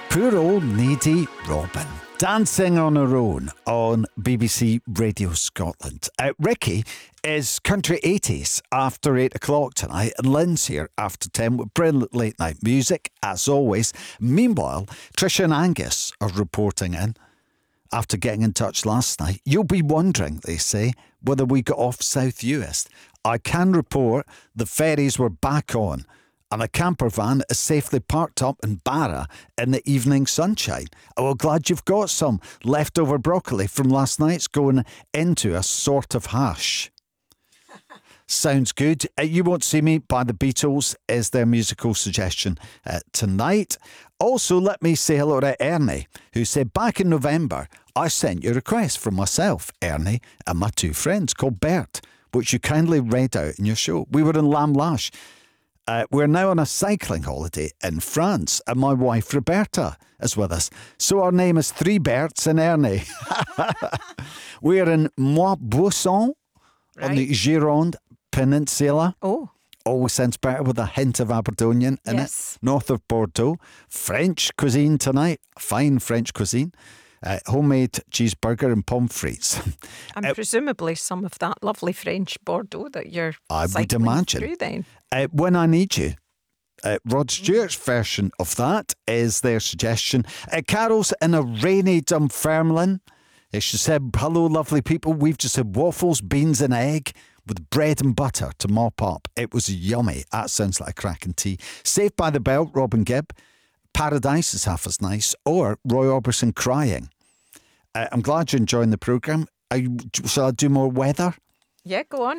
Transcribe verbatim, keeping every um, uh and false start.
Poor old needy Robin, dancing on her own on B B C Radio Scotland. Uh, Ricky is Country eighties after eight o'clock tonight, and Lynn's here after ten with brilliant late night music, as always. Meanwhile, Tricia and Angus are reporting in after getting in touch last night. You'll be wondering, they say, whether we got off South Uist. I can report the ferries were back on, and a camper van is safely parked up in Barra in the evening sunshine. Oh, well, glad you've got some leftover broccoli from last night's going into a sort of hash. Sounds good. Uh, You Won't See Me by the Beatles is their musical suggestion uh, tonight. Also, let me say hello to Ernie, who said, back in November, I sent you a request from myself, Ernie, and my two friends called Bert, which you kindly read out in your show. We were in Lamlash. Uh, we're now on a cycling holiday in France, and my wife Roberta is with us. So our name is Three Berts and Ernie. We're in Montbusson Right. on the Gironde Peninsula. Oh, Always sounds better with a hint of Aberdonian in Yes. it. North of Bordeaux. French cuisine tonight. Fine French cuisine. Uh, homemade cheeseburger and pommes frites. and Uh, presumably some of that lovely French Bordeaux that you're I would cycling imagine. through then. Uh, When I Need You. Uh, Rod Stewart's version of that is their suggestion. Uh, Carol's in a rainy Dunfermline. Uh, she said, hello, lovely people. We've just had waffles, beans and egg with bread and butter to mop up. It was yummy. That sounds like a cracking tea. Saved by the Bell, Robin Gibb. Paradise is half as nice. Or Roy Orbison crying. Uh, I'm glad you're enjoying the programme. Are you- Shall I do more weather? Yeah, go on.